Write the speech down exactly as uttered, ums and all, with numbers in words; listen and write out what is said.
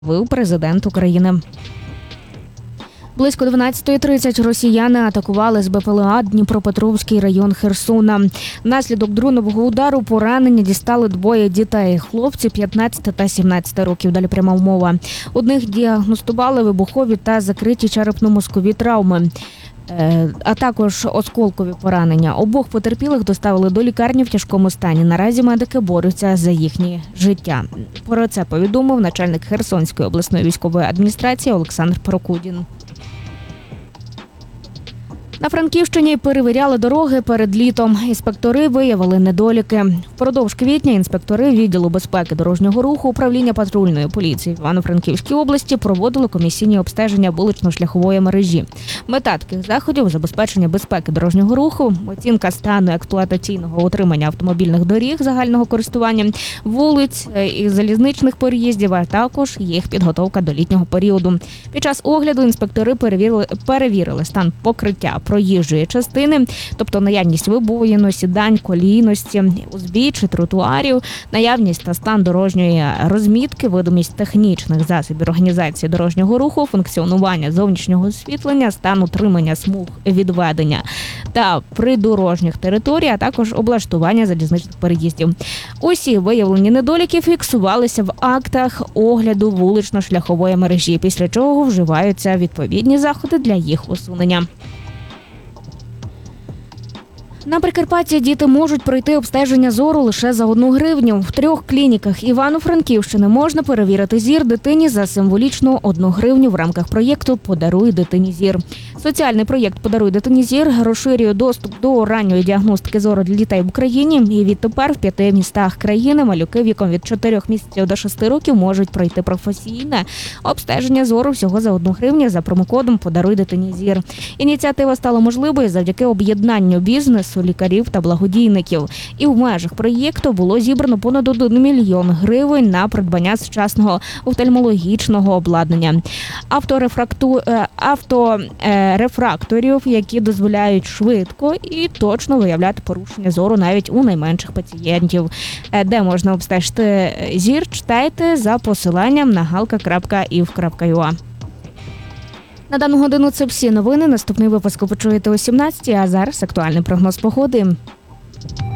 заявив президент України. Близько дванадцятої тридцять росіяни атакували з БПЛА Дніпропетровський район Херсона. Внаслідок дронового удару поранення дістали двоє дітей. Хлопці п'ятнадцяти та сімнадцяти років. Далі пряма мова. Одних діагностували вибухові та закриті черепно-мозкові травми, а також осколкові поранення. Обох потерпілих доставили до лікарні в тяжкому стані. Наразі медики борються за їхнє життя. Про це повідомив начальник Херсонської обласної військової адміністрації Олександр Прокудін. На Франківщині перевіряли дороги перед літом. Інспектори виявили недоліки. Впродовж квітня інспектори відділу безпеки дорожнього руху управління патрульної поліції в Івано-Франківській області проводили комісійні обстеження вулично-шляхової мережі. Мета таких заходів – забезпечення безпеки дорожнього руху, оцінка стану експлуатаційного утримання автомобільних доріг загального користування, вулиць і залізничних переїздів, а також їх підготовка до літнього періоду. Під час огляду інспектори перевірили, перевірили стан покриття проїжджої частини, тобто наявність вибоїн, сідань, колійності, узбіччя, тротуарів, наявність та стан дорожньої розмітки, видимість технічних засобів організації дорожнього руху, функціонування зовнішнього освітлення, стан утримання смуг відведення та придорожніх територій, а також облаштування залізничних переїздів. Усі виявлені недоліки фіксувалися в актах огляду вулично-шляхової мережі, після чого вживаються відповідні заходи для їх усунення. На Прикарпатті діти можуть пройти обстеження зору лише за одну гривню. В трьох клініках Івано-Франківщини можна перевірити зір дитині за символічну одну гривню в рамках проєкту «Подаруй дитині зір». Соціальний проєкт «Подаруй дитині зір» розширює доступ до ранньої діагностики зору для дітей в Україні. І відтепер в п'яти містах країни малюки віком від чотирьох місяців до шести років можуть пройти професійне обстеження зору всього за одну гривню за промокодом «Подаруй дитині зір». Ініціатива стала можливою завдяки об'єднанню бізнесу, лікарів та благодійників. І в межах проєкту було зібрано понад один мільйон гривень на придбання сучасного офтальмологічного обладнання. Авторефракту... Авторефракторів, які дозволяють швидко і точно виявляти порушення зору навіть у найменших пацієнтів. Де можна обстежити зір, читайте за посиланням на галка крапка ів крапка ю а. На дану годину це всі новини. Наступний випуск ви почуєте о сімнадцятій, а зараз актуальний прогноз погоди.